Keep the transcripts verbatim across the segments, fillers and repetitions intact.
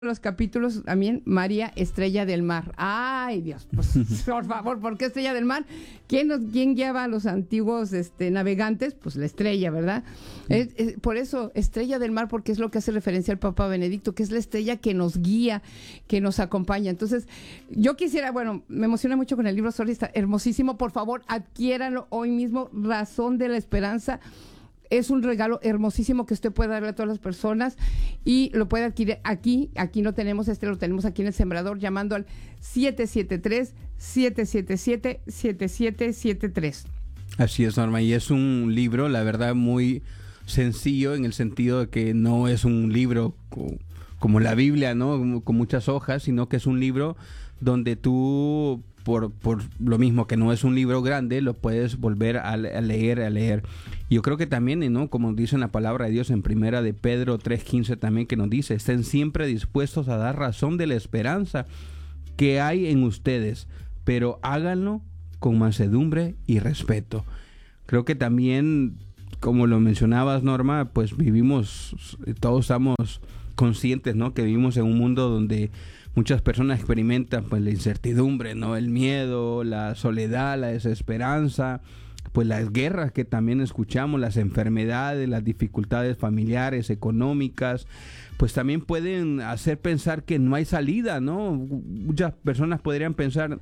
los capítulos también María Estrella del Mar. Ay, Dios, pues, por favor, ¿por qué Estrella del Mar? ¿Quién, nos, quién guiaba a los antiguos este, navegantes? Pues la estrella, ¿verdad? Mm. Es, es, por eso, Estrella del Mar, porque es lo que hace referencia al Papa Benedicto, que es la estrella que nos guía, que nos acompaña. Entonces, yo quisiera, bueno, me emociona mucho con el libro, Sol, está hermosísimo. Por favor, adquiéranlo hoy mismo, Razón de la Esperanza. Es un regalo hermosísimo que usted puede darle a todas las personas y lo puede adquirir aquí. Aquí no tenemos este, lo tenemos aquí en El Sembrador, llamando al siete siete tres, siete siete siete, siete siete siete tres. Así es, Norma, y es un libro, la verdad, muy sencillo en el sentido de que no es un libro co- como la Biblia, ¿no? Con muchas hojas, sino que es un libro donde tú... Por, por lo mismo que no es un libro grande, lo puedes volver a, a leer, a leer. Yo creo que también, ¿no? Como dice en la palabra de Dios en primera de Pedro tres quince también, que nos dice, estén siempre dispuestos a dar razón de la esperanza que hay en ustedes, pero háganlo con mansedumbre y respeto. Creo que también, como lo mencionabas, Norma, pues vivimos, todos estamos conscientes, ¿no? Que vivimos en un mundo donde muchas personas experimentan pues la incertidumbre, ¿no? El miedo, la soledad, la desesperanza, pues las guerras que también escuchamos, las enfermedades, las dificultades familiares, económicas, pues también pueden hacer pensar que no hay salida, ¿no? Muchas personas podrían pensar,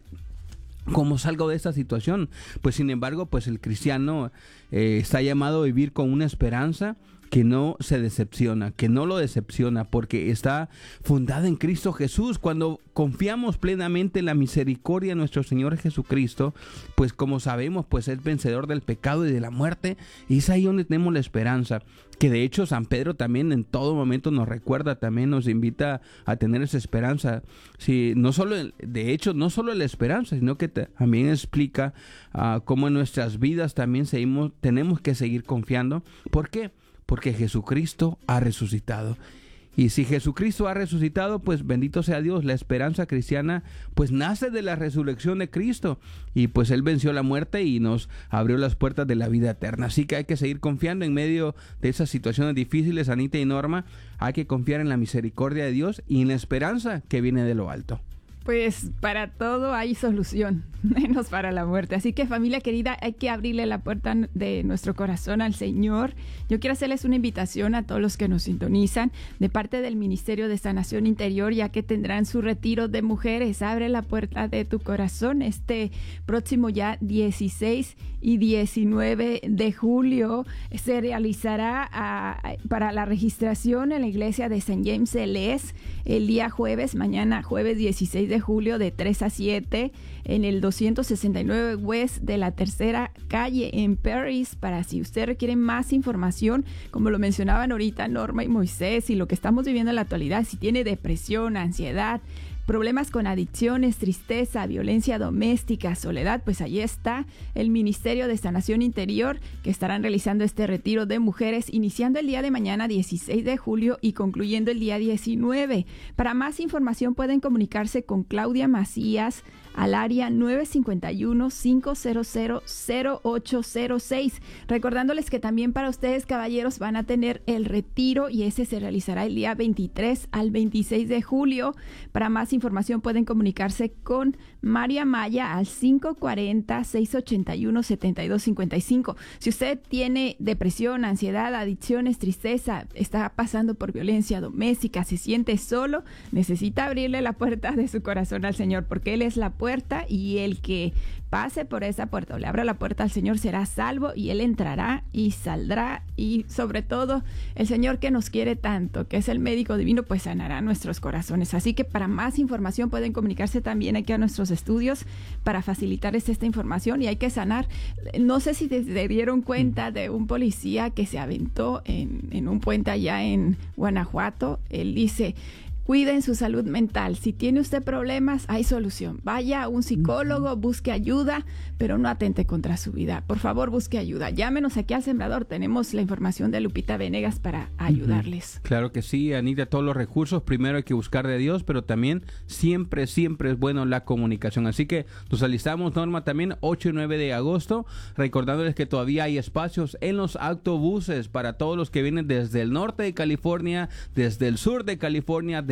¿cómo salgo de esta situación? Pues sin embargo, pues el cristiano eh, está llamado a vivir con una esperanza que no se decepciona, que no lo decepciona, porque está fundada en Cristo Jesús. Cuando confiamos plenamente en la misericordia de nuestro Señor Jesucristo, pues como sabemos, pues es vencedor del pecado y de la muerte, y es ahí donde tenemos la esperanza, que de hecho San Pedro también en todo momento nos recuerda, también nos invita a tener esa esperanza. Sí, no solo, de hecho, no solo la esperanza, sino que también explica uh, cómo en nuestras vidas también seguimos, tenemos que seguir confiando. ¿Por qué? Porque Jesucristo ha resucitado. Y si Jesucristo ha resucitado, pues bendito sea Dios. La esperanza cristiana pues nace de la resurrección de Cristo. Y pues Él venció la muerte y nos abrió las puertas de la vida eterna. Así que hay que seguir confiando en medio de esas situaciones difíciles, Anita y Norma. Hay que confiar en la misericordia de Dios y en la esperanza que viene de lo alto. Pues para todo hay solución, menos para la muerte. Así que, familia querida, hay que abrirle la puerta de nuestro corazón al Señor. Yo quiero hacerles una invitación a todos los que nos sintonizan de parte del Ministerio de Sanación Interior, ya que tendrán su retiro de mujeres. Abre la puerta de tu corazón este próximo ya dieciséis y diecinueve de julio. Se realizará a, para la registración en la iglesia de Saint James de Les el día jueves, mañana jueves dieciséis de julio de tres a siete en el doscientos sesenta y nueve West de la Tercera Calle en Paris. Para si usted requiere más información, como lo mencionaban ahorita Norma y Moisés, y lo que estamos viviendo en la actualidad, si tiene depresión, ansiedad, problemas con adicciones, tristeza, violencia doméstica, soledad, pues ahí está el Ministerio de Sanación Interior, que estarán realizando este retiro de mujeres, iniciando el día de mañana dieciséis de julio y concluyendo el día diecinueve. Para más información pueden comunicarse con Claudia Macías al área nueve cinco uno, cinco cero cero, cero ocho cero seis. Recordándoles que también para ustedes, caballeros, van a tener el retiro y ese se realizará el día veintitrés al veintiséis de julio. Para más información pueden comunicarse con María Maya al cinco cuatro cero, seis ocho uno, siete dos cinco cinco. Si usted tiene depresión, ansiedad, adicciones, tristeza, está pasando por violencia doméstica, se siente solo, necesita abrirle la puerta de su corazón al Señor, porque Él es la puerta, y el que pase por esa puerta o le abra la puerta al Señor será salvo, y Él entrará y saldrá, y sobre todo el Señor que nos quiere tanto, que es el médico divino, pues sanará nuestros corazones. Así que para más información pueden comunicarse también aquí a nuestros estudios para facilitarles esta información, y hay que sanar. No sé si se dieron cuenta de un policía que se aventó en, en un puente allá en Guanajuato. Él dice: cuiden su salud mental. Si tiene usted problemas, hay solución. Vaya a un psicólogo, busque ayuda, pero no atente contra su vida. Por favor, busque ayuda. Llámenos aquí al Sembrador. Tenemos la información de Lupita Venegas para ayudarles. Claro que sí, Anita, todos los recursos. Primero hay que buscar de Dios, pero también siempre, siempre es bueno la comunicación. Así que nos alistamos, Norma, también ocho y nueve de agosto, recordándoles que todavía hay espacios en los autobuses para todos los que vienen desde el norte de California, desde el sur de California, desde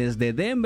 desde Denver.